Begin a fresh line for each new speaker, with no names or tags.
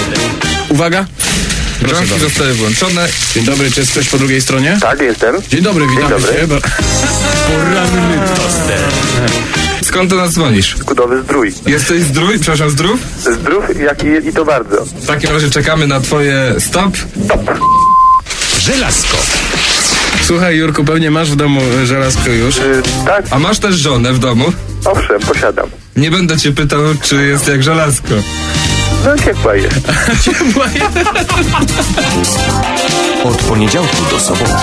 Uwaga.
Drzwi zostały włączone.
Dzień dobry, czy jest ktoś po drugiej stronie?
Tak, jestem.
Dzień dobry, witamy cię.
Poranny toster.
Skąd do nas dzwonisz?
Kudowy Zdrój.
Jesteś zdrój? Przepraszam, zdrów?
Zdrów i to bardzo.
W takim razie czekamy na twoje stop.
Żelazko.
Słuchaj, Jurku, pewnie masz w domu żelazko już.
Tak,
A masz też żonę w domu?
owszem, posiadam.
Nie będę cię pytał, czy jest jak żelazko.
No ciepła jest.
Od poniedziałku do soboty.